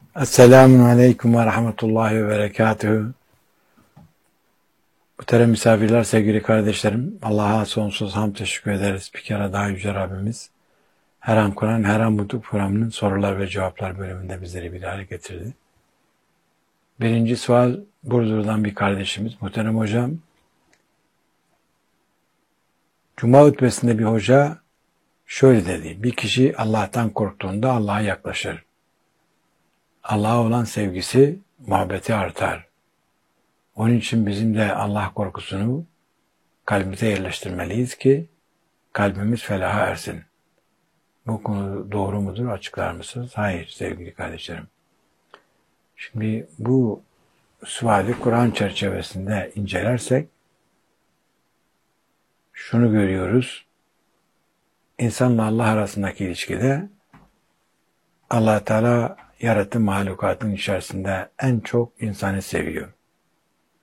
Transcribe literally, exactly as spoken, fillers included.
Esselamun Aleyküm ve Rahmetullahi ve Berekatühü. Muhterem misafirler, sevgili kardeşlerim, Allah'a sonsuz hamd teşekkür ederiz. Bir kere daha Yüce Rabbimiz her an Kur'an, her an Mutlu programının sorular ve cevaplar bölümünde bizleri bir araya getirdi. Birinci sual Burdur'dan bir kardeşimiz. Muhterem hocam, Cuma hutbesinde bir hoca şöyle dedi: bir kişi Allah'tan korktuğunda Allah'a yaklaşır. Allah'a olan sevgisi, muhabbeti artar. Onun için bizim de Allah korkusunu kalbimize yerleştirmeliyiz ki kalbimiz felaha ersin. Bu konu doğru mudur? Açıklar mısınız? Hayır sevgili kardeşlerim. Şimdi bu suali Kur'an çerçevesinde incelersek şunu görüyoruz. İnsanla Allah arasındaki ilişkide Allah Teala yarattığı mahlukatın içerisinde en çok insanı seviyor.